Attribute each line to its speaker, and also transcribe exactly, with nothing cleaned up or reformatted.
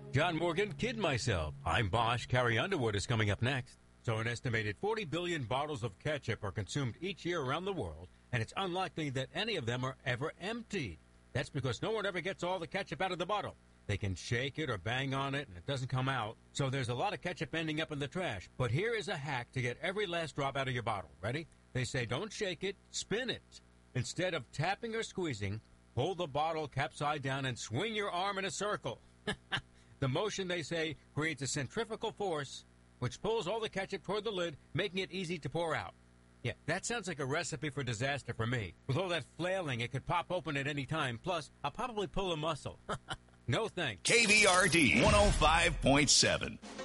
Speaker 1: John Morgan, kid myself. I'm Bosch. Carrie Underwood is coming up next. So an estimated forty billion bottles of ketchup are consumed each year around the world, and it's unlikely that any of them are ever emptied. That's because no one ever gets all the ketchup out of the bottle. They can shake it or bang on it, and it doesn't come out. So there's a lot of ketchup ending up in the trash. But here is a hack to get every last drop out of your bottle. Ready? They say don't shake it, spin it. Instead of tapping or squeezing, pull the bottle cap side down and swing your arm in a circle. The motion, they say, creates a centrifugal force, which pulls all the ketchup toward the lid, making it easy to pour out. Yeah, that sounds like a recipe for disaster for me. With all that flailing, it could pop open at any time. Plus, I'll probably pull a muscle. No thanks.
Speaker 2: K V R D one oh five point seven.